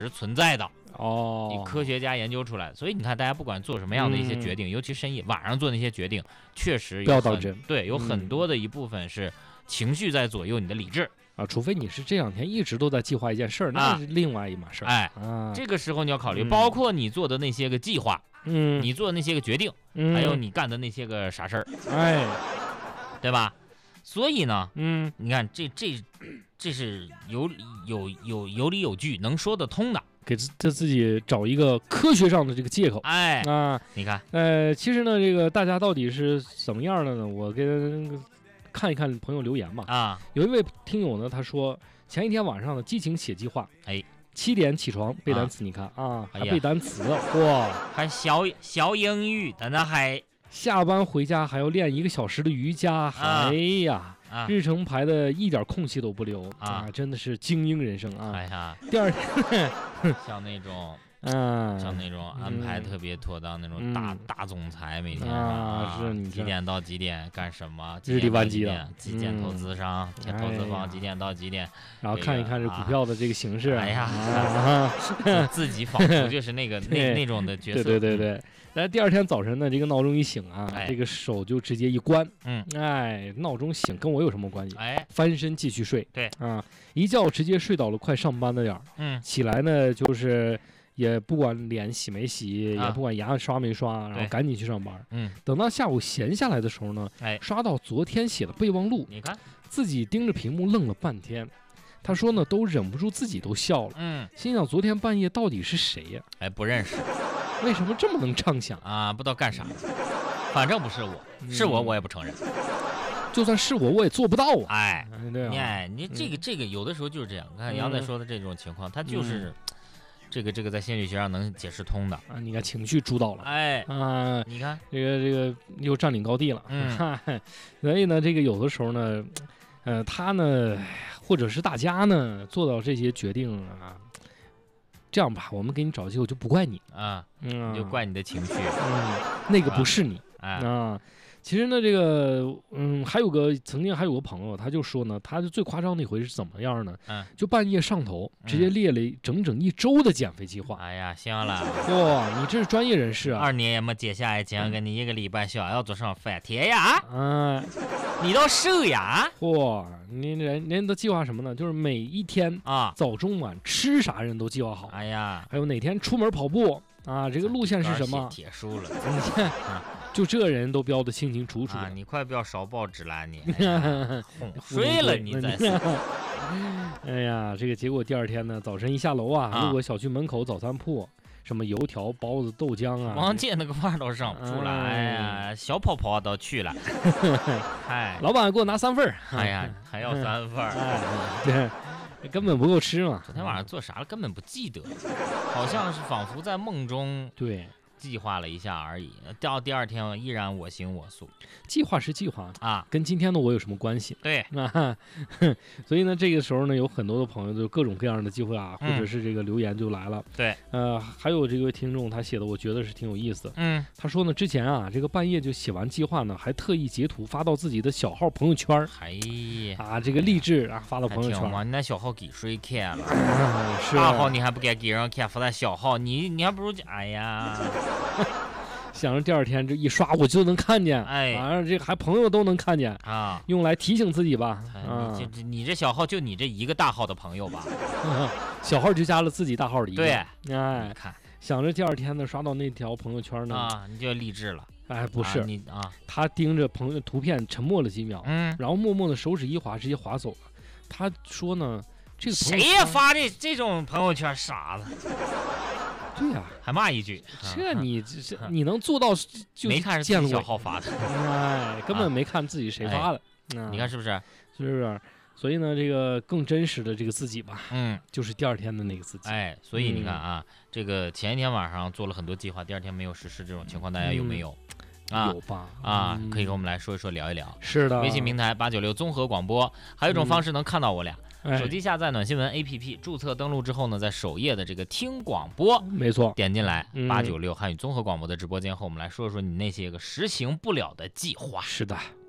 存在的。 哦， 科学家研究出来的，所以你看，大家不管做什么样的一些决定，尤其深夜晚上做那些决定，确实不要当真。 对，有很多的一部分是情绪在左右你的理智啊，除非你是这两天一直都在计划一件事儿，那是另外一码事儿。 哎，这个时候你要考虑，包括你做的那些个计划，你做的那些个决定，还有你干的那些个傻事儿， 哎， 对吧？所以呢， 你看这是有理有据，能说得通的。 给自己找一个科学上的这个借口， 哎你看， 其实呢，这个大家到底是怎么样的呢？我看一看朋友留言嘛。有一位听友呢，他说前一天晚上的激情写计划，7点起床背单词，你看还背单词，哇， 还小英语的呢，还下班回家还要练1个小时的瑜伽，哎呀。日程排的一点空隙都不留真的是精英人生啊！ 哎呀， 第二天像那种安排特别妥当那种大总裁，每天是你几点到几点干什么， 日理万机的， 几点投资商，投资方几点到几点， 然后看一看这股票的这个形势， 哎呀，自己仿佛就是那个那种的角色， 对。但第二天早晨呢，这个闹钟一醒这个手就直接一关，闹钟醒跟我有什么关系？翻身继续睡， 对一觉直接睡到了快上班的点儿，起来呢就是也不管脸洗没洗，也不管牙刷没刷，然后赶紧去上班。等到下午闲下来的时候呢，刷到昨天写的备忘录， 你看自己盯着屏幕愣了半天。他说呢，都忍不住自己都笑了，心想昨天半夜到底是谁呀？ 不认识。 为什么这么能畅想不知道干啥，反正不是我，是我也不承认， 就算是我也做不到你这个有的时候就是这样。看杨仔说的这种情况，他就是这个在心理学上能解释通的你看情绪主导了， 你看这个又占领高地了，所以呢，这个有的时候呢，他呢，或者是大家呢，做到这些决定这样吧，我们给你找机会，就不怪你你就怪你的情绪， 那个不是你其实呢，这个曾经还有个朋友，他就说呢，他最夸张的一回是怎么样呢？就半夜上头，直接列了整整1周的减肥计划。 哎呀，行了， 哇，你这是专业人士啊！ 2年也没减下来，讲给你1个礼拜想要做上饭贴呀，你都瘦呀！ 哇，人都计划什么呢？就是每一天早中晚吃啥人都计划好。 哎呀， 还有哪天出门跑步这个路线是什么？ 铁书了， 你看，就这人都标得清清楚楚你快不要烧报纸了你！睡了你再说。 哎呀，这个结果第二天呢，早晨一下楼路过小区门口早餐铺，什么油条、包子、豆浆王姐那个饭都上不出来小跑跑都去了。 老板给我拿3份哎呀，还要3份对，根本不够吃嘛。 昨天晚上做啥了根本不记得，好像是仿佛在梦中计划了一下而已，到第二天依然我行我素。 计划是计划跟今天的我有什么关系？ 对所以呢，这个时候呢，有很多的朋友就各种各样的机会或者是这个留言就来了。 对， 还有这位听众他写的，我觉得是挺有意思的。他说呢，之前这个半夜就写完计划呢，还特意截图发到自己的小号朋友圈。这个励志发到朋友圈。 你那小号给谁看了？ 是大号你还不该给人看，发在小号，你还不如哎呀。 想着第二天这一刷我就能看见，这还朋友都能看见用来提醒自己吧。 你这小号就你这一个大号的朋友吧， 小号就加了自己大号的一个。 对，看想着第二天呢刷到那条朋友圈呢你就励志了。 不是他盯着朋友图片沉默了几秒，然后默默的手指一滑直接滑走了。他说呢，这个谁也发这种朋友圈傻子。 对呀， 还骂一句， 你能做到就没看是自己小号发的， 根本没看自己谁发的， 你看是不是？ 是不是？所以呢，这个更真实的这个自己吧，就是第二天的那个自己。 所以你看这个前一天晚上做了很多计划，第二天没有实施，这种情况大家有没有？ 有吧？ 可以跟我们来说一说，聊一聊。 是的， 微信平台896综合广播，还有一种方式能看到我俩。手机下载暖新闻 APP， 注册登录之后呢，在首页的这个听广播， 没错， 点进来896汉语综合广播的直播间，和我们来说说你那些个实行不了的计划。 是的。